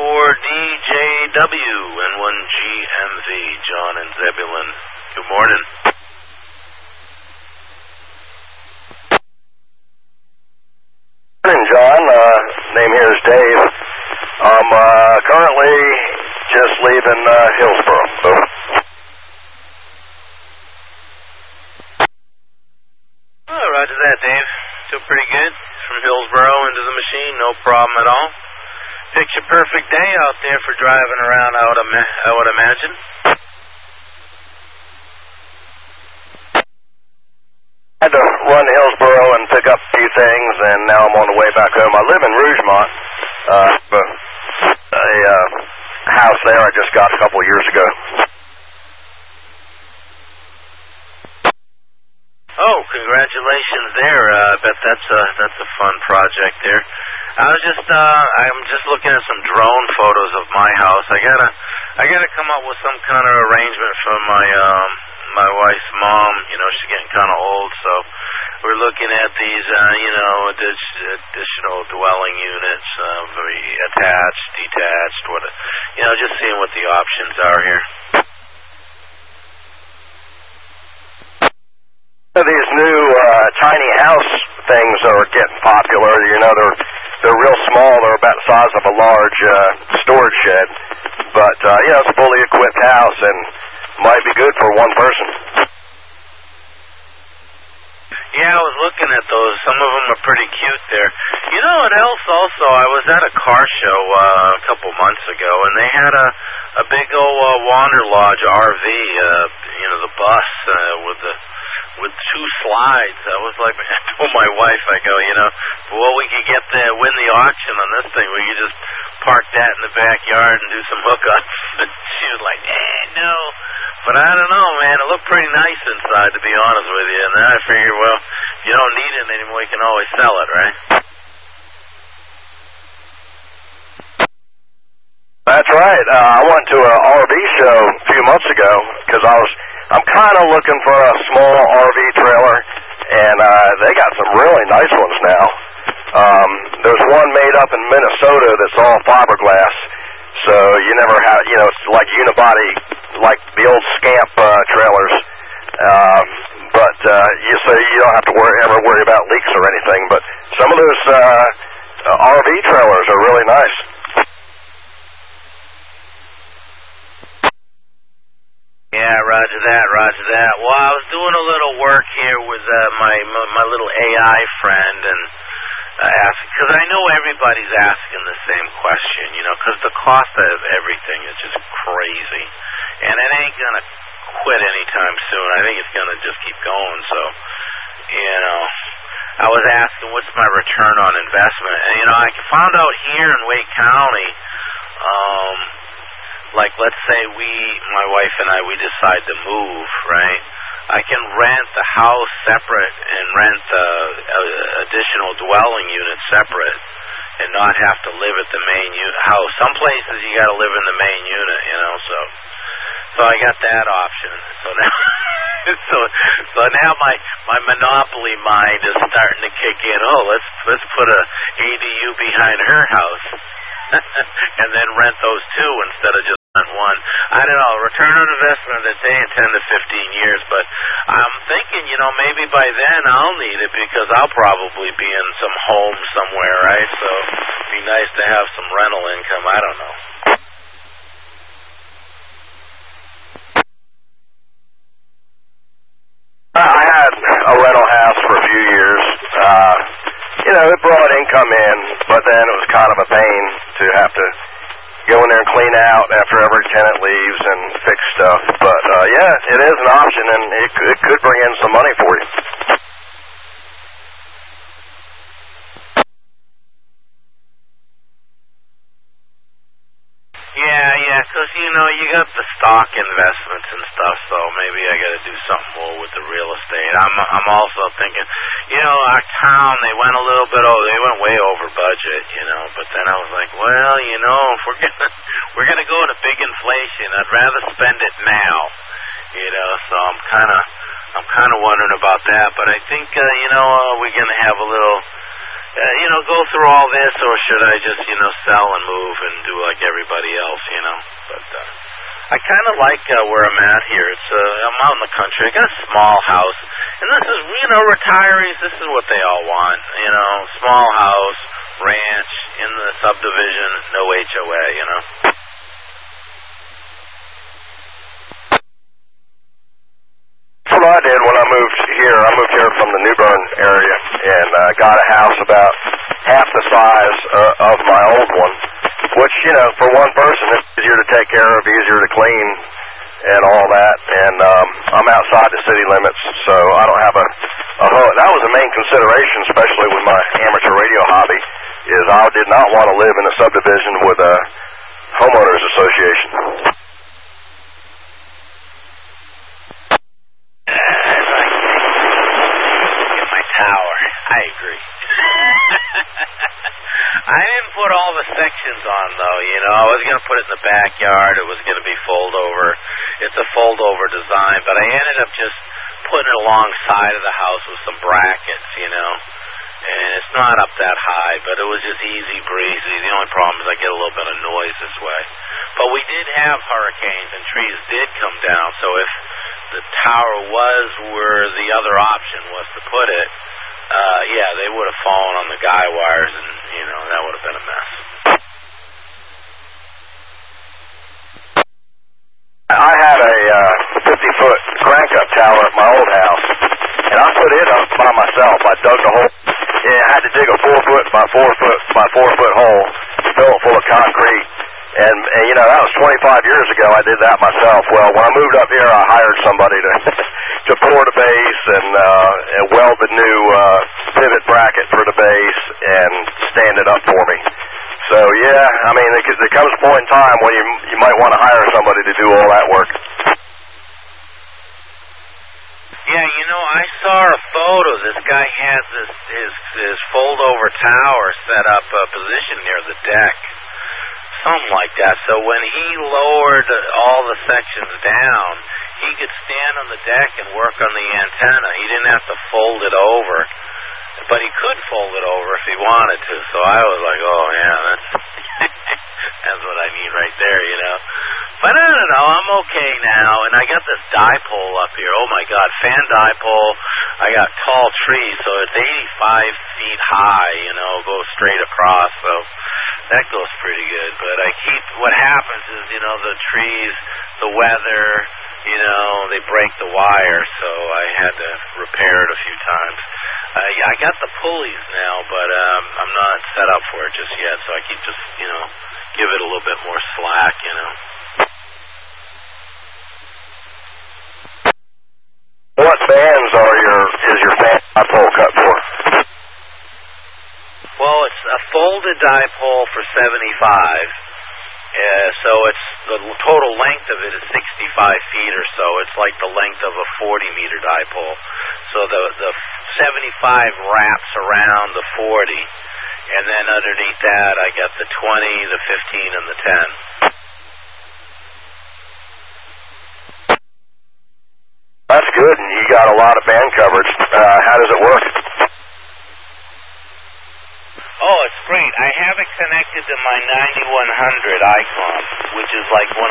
DJW and 1GMV, John and Zebulon. Good morning. Morning, John. Name here is Dave. I'm currently just leaving Hillsboro. So. Oh, roger that, Dave. Doing pretty good. From Hillsboro into the machine, no problem at all. Picture perfect day out there for driving around, I would imagine. I had to run to Hillsboro and pick up a few things, and now I'm on the way back home. I live in Rougemont. A house there I just got a couple of years ago. Oh, congratulations there. I bet that's a fun project there. I'm just looking at some drone photos of my house. I gotta come up with some kind of arrangement for my wife's mom. You know, she's getting kind of old, so we're looking at these additional dwelling units, attached, detached, just seeing what the options are here. These new tiny house things are getting popular. You know, they're real small. They're about the size of a large storage shed. But, it's a fully equipped house and might be good for one person. Yeah, I was looking at those. Some of them are pretty cute there. You know what else also? I was at a car show a couple months ago, and they had a big old Wander Lodge RV, the bus with two slides. I was like, I told my wife, I go, we could win the auction on this thing. We could just park that in the backyard and do some hookups. She was like, no. But I don't know, man. It looked pretty nice inside, to be honest with you. And then I figured, well, if you don't need it anymore, you can always sell it, right? That's right. I went to an RV show a few months ago because I'm kind of looking for a small RV trailer, and they got some really nice ones now. There's one made up in Minnesota that's all fiberglass, so you never have, it's like unibody, like the old Scamp trailers. But you don't have to ever worry about leaks or anything. But some of those RV trailers are really nice. Yeah, roger that. Well, I was doing a little work here with my little AI friend, and because I know everybody's asking the same question, because the cost of everything is just crazy, and it ain't gonna quit anytime soon. I think it's gonna just keep going. So, I was asking what's my return on investment, and I found out here in Wake County. Like, let's say my wife and I, we decide to move, right? I can rent the house separate and rent the additional dwelling unit separate and not have to live at the main house. Some places you got to live in the main unit, so I got that option. So now, so now my monopoly mind is starting to kick in. Oh, let's put a ADU behind her house, and then rent those two instead of just rent one. I don't know. Return on investment, they're saying 10 to 15 years, but I'm thinking, maybe by then I'll need it because I'll probably be in some home somewhere, right? So it'd be nice to have some rental income. I don't know. I had a rental house for a few years. It brought income in, but then it was kind of a pain to have to go in there and clean out after every tenant leaves and fix stuff. But, it is an option, and it could bring in some money for you. Yeah, because, you got the stock investments and stuff, so maybe I got to do something more with the real estate. I'm also thinking, our town, they went a little bit they went way over budget, but then I was like, well, if we're gonna go into big inflation, I'd rather spend it now, so I'm kind of wondering about that, but I think, we're gonna have a little, go through all this, or should I just, sell and move and do like everybody else, But I kind of like where I'm at here. I'm out in the country. I got a small house, and this is, retirees. This is what they all want, small house, ranch in the subdivision, no HOA, That's what I did when I moved here. I moved here from the New Bern area and got a house about half the size of my old one, which, for one person, it's easier to take care of, easier to clean, and all that. And I'm outside the city limits, so I don't have a home. That was the main consideration, especially with my amateur radio hobby, is I did not want to live in a subdivision with a homeowners association. I agree. I didn't put all the sections on, though, I was going to put it in the backyard. It was going to be fold-over. It's a fold-over design, but I ended up just putting it alongside of the house with some brackets, and it's not up that high, but it was just easy breezy. The only problem is I get a little bit of noise this way. But we did have hurricanes, and trees did come down, so if the tower was where the other option was to put it, they would have fallen on the guy wires, and, that would have been a mess. I had a 50-foot crank-up tower at my old house, and I put it up by myself. I dug the hole. I had to dig a 4-foot by 4-foot by 4-foot hole, fill it full of concrete, and that was 25 years ago. I did that myself. Well, when I moved up here, I hired somebody to pour the base and weld the new pivot bracket for the base and stand it up for me. So there comes a point in time when you might want to hire somebody to do all that work. Yeah, I saw a photo. This guy has his fold-over tower set up a position near the deck. Something like that. So when he lowered all the sections down, he could stand on the deck and work on the antenna. He didn't have to fold it over, but he could fold it over if he wanted to. So I was like, oh, yeah, that's what I need right there, But I don't know. I'm okay now, and I got this dipole up here. Oh, my God, fan dipole. I got tall trees, so it's 85 feet high, goes straight across, so that goes pretty good. But what happens is, the trees, the weather, they break the wire, so I had to repair it a few times. I got the pulleys now, but I'm not set up for it just yet, so I keep just, give it a little bit more slack, What bands is your fan dipole cut for? Well, it's a folded dipole for 75. So it's the total length of it is 65 feet or so. It's like the length of a 40-meter dipole. So the 75 wraps around the 40, and then underneath that I got the 20, the 15, and the 10. That's good, and you got a lot of band coverage. How does it work? Oh, it's great. I have it connected to my 9100 Icon, which is like one